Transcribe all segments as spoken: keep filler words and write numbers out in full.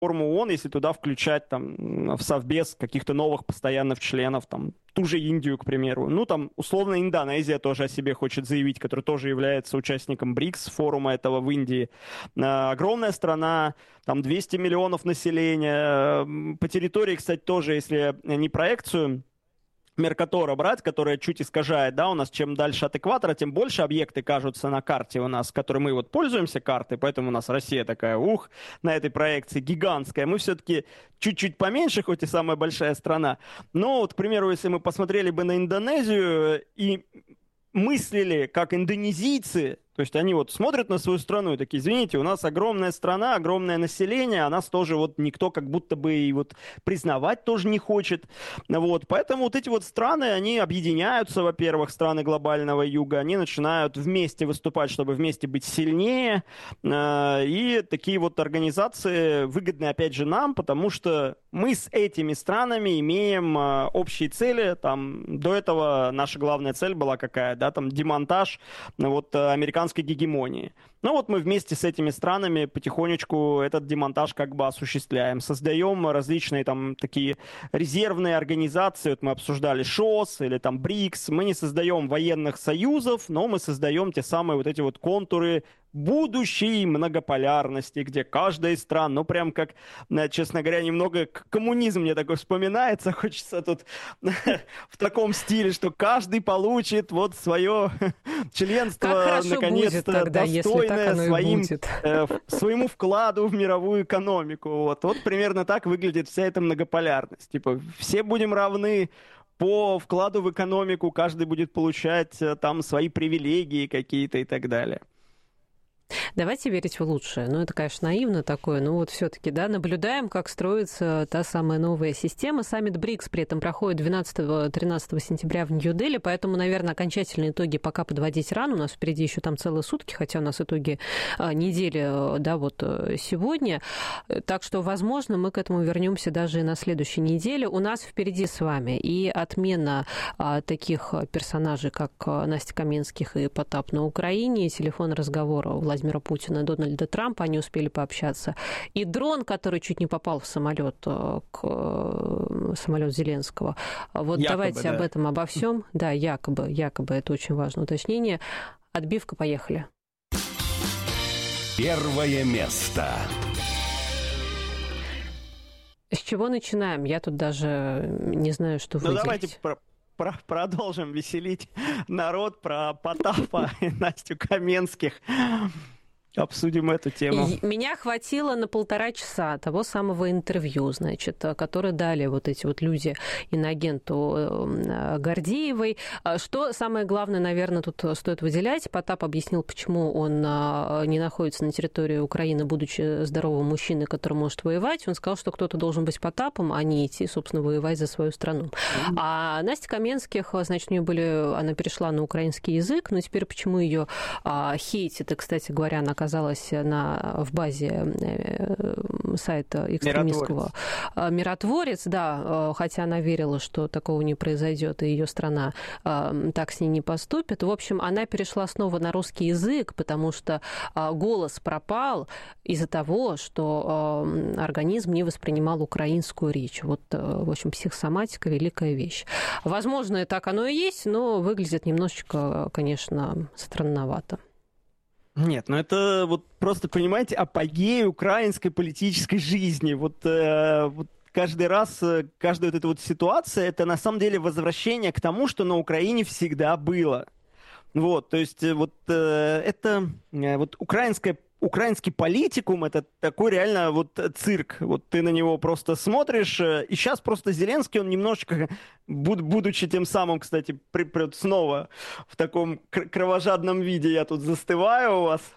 форму ООН, если туда включать там в Совбез каких-то новых постоянных членов, там ту же Индию, к примеру. Ну, там, условно, Индонезия тоже о себе хочет заявить, которая тоже является участником БРИКС, форума этого в Индии. Э, огромная страна, там двести миллионов населения. По территории, кстати, тоже, если не проекцию Меркатора брать, которая чуть искажает, да, у нас чем дальше от экватора, тем больше объекты кажутся на карте у нас, которой мы вот пользуемся картой, поэтому у нас Россия такая, ух, на этой проекции гигантская. Мы все-таки чуть-чуть поменьше, хоть и самая большая страна. Но вот, к примеру, если мы посмотрели бы на Индонезию и мыслили как индонезийцы, то есть они вот смотрят на свою страну и такие, извините, у нас огромная страна, огромное население, а нас тоже вот никто как будто бы и вот признавать тоже не хочет. Вот, поэтому вот эти вот страны, они объединяются, во-первых, страны глобального юга, они начинают вместе выступать, чтобы вместе быть сильнее, и такие вот организации выгодны опять же нам, потому что мы с этими странами имеем общие цели, там до этого наша главная цель была какая, да, там демонтаж вот американской гегемонии. Ну вот мы вместе с этими странами потихонечку этот демонтаж как бы осуществляем. Создаем различные там такие резервные организации. Вот мы обсуждали ШОС или там БРИКС. Мы не создаем военных союзов, но мы создаем те самые вот эти вот контуры будущей многополярности, где каждая из стран, ну прям как, честно говоря, немного коммунизм мне такой вспоминается, хочется тут в таком стиле, что каждый получит вот свое членство, наконец-то, достойное своим, э, своему вкладу в мировую экономику. Вот. вот примерно так выглядит вся эта многополярность. Типа все будем равны по вкладу в экономику, каждый будет получать там свои привилегии какие-то и так далее. Давайте верить в лучшее. Ну, это, конечно, наивно такое, но вот все-таки, да, наблюдаем, как строится та самая новая система. Саммит БРИКС при этом проходит двенадцатого-тринадцатого сентября в Нью-Дели, поэтому, наверное, окончательные итоги пока подводить рано. У нас впереди еще там целые сутки, хотя у нас итоги недели, да, вот сегодня. Так что, возможно, мы к этому вернемся даже и на следующей неделе. У нас впереди с вами и отмена таких персонажей, как Настя Каменских и Потап на Украине, и телефонный разговор Владимира Путина и Дональда Трампа, они успели пообщаться. И дрон, который чуть не попал в самолет, к самолет Зеленского. Вот якобы, давайте да. об этом, обо всем. Да, якобы, якобы, это очень важное уточнение. Отбивка, поехали. Первое место. С чего начинаем? Я тут даже не знаю, что выделить. Ну, давайте про... Про- продолжим веселить народ про Потапа и Настю Каменских. Обсудим эту тему. Меня хватило на полтора часа того самого интервью, значит, которое дали вот эти вот люди иноагенту Гордеевой. Что самое главное, наверное, тут стоит выделять. Потап объяснил, почему он не находится на территории Украины, будучи здоровым мужчиной, который может воевать. Он сказал, что кто-то должен быть Потапом, а не идти, собственно, воевать за свою страну. Mm-hmm. А Настя Каменских, значит, у нее были... Она перешла на украинский язык, но теперь почему ее хейтит, и, кстати говоря, она оказалась на, в базе сайта экстремистского Миротворец. Миротворец, да, хотя она верила, что такого не произойдет, и ее страна так с ней не поступит. В общем, она перешла снова на русский язык, потому что голос пропал из-за того, что организм не воспринимал украинскую речь. Вот, в общем, психосоматика – великая вещь. Возможно, так оно и есть, но выглядит немножечко, конечно, странновато. Нет, ну это вот просто, понимаете, апогей украинской политической жизни. Вот, э, вот каждый раз, каждая вот эта вот ситуация, это на самом деле возвращение к тому, что на Украине всегда было. Вот, то есть вот э, это э, вот украинская Украинский политикум — это такой реально вот цирк. Вот ты на него просто смотришь, и сейчас просто Зеленский, он немножечко, будучи тем самым, кстати, при, при, снова в таком кровожадном виде, я тут застываю у вас.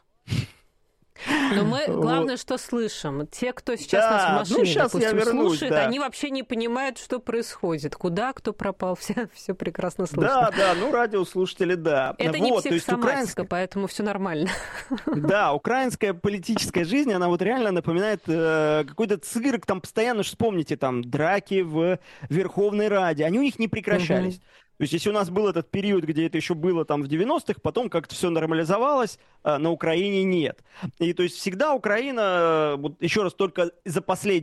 Но мы, главное, вот. Что слышим. Те, кто сейчас да, нас в машине, ну, сейчас допустим, вернусь, слушает, да. Они вообще не понимают, что происходит. Куда кто пропал, все, все прекрасно слышно. Да, да, ну радиослушатели, да. Это вот, не психосоматика, украинская... поэтому все нормально. Да, украинская политическая жизнь, она вот реально напоминает э, какой-то цирк. Там постоянно, вспомните, там драки в Верховной Раде. Они у них не прекращались. Угу. То есть если у нас был этот период, где это еще было там в девяностых, потом как-то все нормализовалось, на Украине нет. И то есть всегда Украина, вот еще раз, только за последние